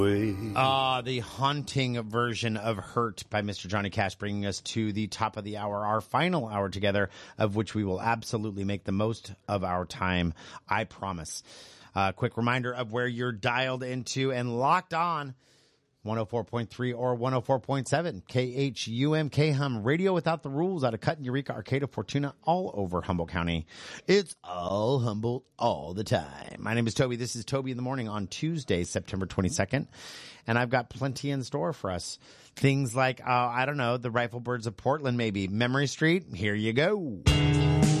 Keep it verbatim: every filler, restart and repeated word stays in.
Ah, uh, the haunting version of Hurt by Mister Johnny Cash, bringing us to the top of the hour, our final hour together, of which we will absolutely make the most of our time, I promise. Uh, quick reminder of where you're dialed into and locked on. one oh four point three or one oh four point seven, K H U M K H U M, radio without the rules, out of Cut, Eureka, Arcata, Fortuna, all over Humboldt County. It's all Humboldt all the time. My name is Toby. This is Toby in the Morning on Tuesday, September twenty-second. And I've got plenty in store for us. Things like, uh, I don't know, the Rifle Birds of Portland, maybe. Memory Street, here you go.